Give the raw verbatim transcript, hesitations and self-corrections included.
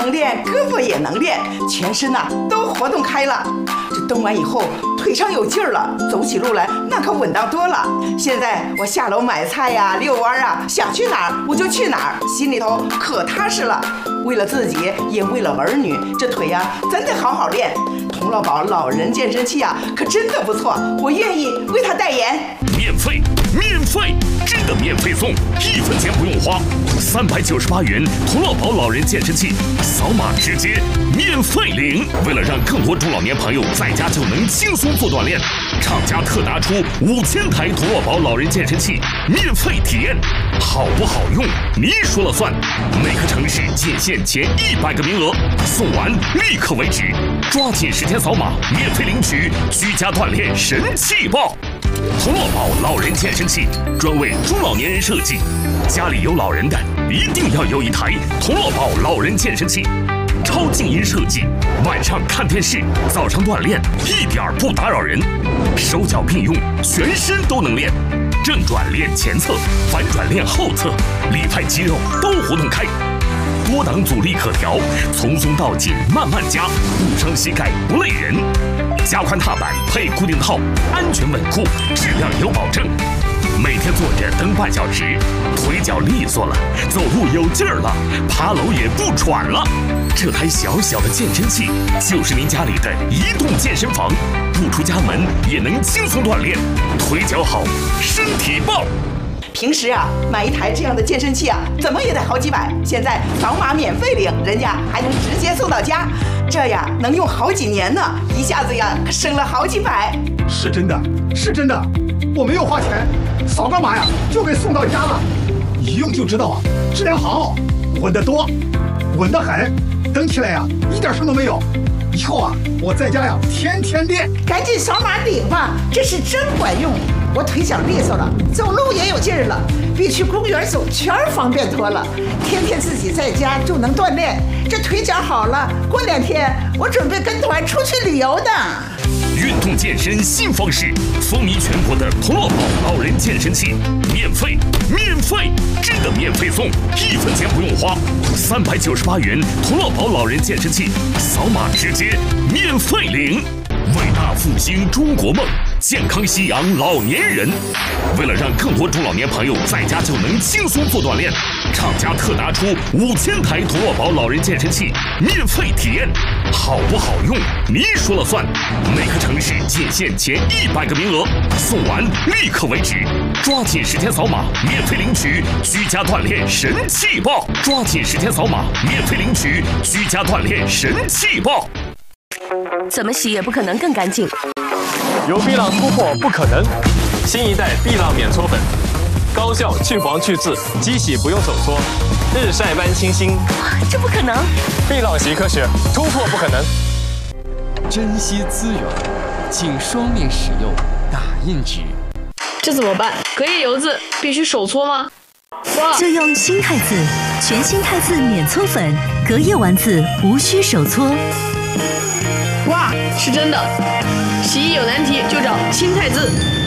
能练，胳膊也能练，全身呐、啊、都活动开了。这蹬完以后，腿上有劲儿了，走起路来那可稳当多了。现在我下楼买菜呀、遛弯啊，想去哪儿我就去哪儿，心里头可踏实了。为了自己，也为了儿女，这腿呀真得好好练。童乐宝老人健身器啊，可真的不错，我愿意为他代言。 免费，免费，真的免费送，一分钱不用花，三百九十八元童乐宝老人健身器，扫码直接免费领。为了让更多中老年朋友在家就能轻松做锻炼，厂家特拿出五千台童乐宝老人健身器免费体验，好不好用你说了算。每个城市仅限前一百个名额，送完立刻为止，抓紧时间扫码免费领取居家锻炼神器包。童乐宝老人健身器专为中老年人设计，家里有老人的一定要有一台童乐宝老人健身器。超静音设计，晚上看电视，早上锻炼一点不打扰人，手脚并用，全身都能练。正转练前侧，反转练后侧，里派肌肉都活动开。多档阻力可调，从松到紧慢慢加，不伤膝盖不累人。加宽踏板配固定套，安全稳固，质量有保证。每天坐着蹬半小时，腿脚利索了，走路有劲儿了，爬楼也不喘了。这台小小的健身器就是您家里的移动健身房，不出家门也能轻松锻炼，腿脚好，身体棒。 平时啊，买一台这样的健身器啊，怎么也得好几百。现在扫码免费领，人家还能直接送到家，这呀能用好几年呢，一下子呀省了好几百。 是真的，是真的，我没有花钱，扫个码呀就给送到家了，一用就知道啊，质量好，稳得多，稳得很，蹬起来呀一点声都没有。以后啊，我在家呀天天练。 赶紧扫码领吧，这是真管用。我腿脚利索了，走路也有劲儿了，比去公园走圈方便多了。天天自己在家就能锻炼，这腿脚好了，过两天我准备跟团出去旅游的。 运动健身新方式，风靡全国的童乐宝老人健身器，免费，免费，真的免费送，一分钱不用花，三百九十八元童乐宝老人健身器，扫码直接免费领。伟大复兴中国梦，健康夕阳老年人。为了让更多中老年朋友在家就能轻松做锻炼，厂家特拿出五千台童乐宝老人健身器免费体验，好不好用你说了算。每个城市仅限前一百个名额，送完立刻为止，抓紧时间扫码免费领取居家锻炼神器包。抓紧时间扫码免费领取居家锻炼神器包。 怎么洗也不可能更干净。 有碧浪突破不可能，新一代碧浪免搓粉，高效去黄去渍，机洗不用手搓，日晒般清新。 这不可能！ 碧浪洗科学，突破不可能。 珍惜资源，请双面使用打印纸。 这怎么办？隔夜油渍必须手搓吗？哇！ 就用新汰渍，全新汰渍免搓粉，隔夜完渍无需手搓。 哇，是真的！洗衣有难题就找新汰渍。